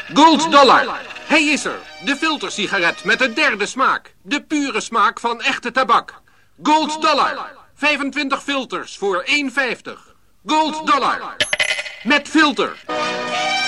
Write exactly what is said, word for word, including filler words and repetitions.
Gold Dollar. Hij is er. De filtersigaret met de derde smaak. De pure smaak van echte tabak. Gold Dollar. vijfentwintig filters voor één vijftig. Gold Dollar. Met filter.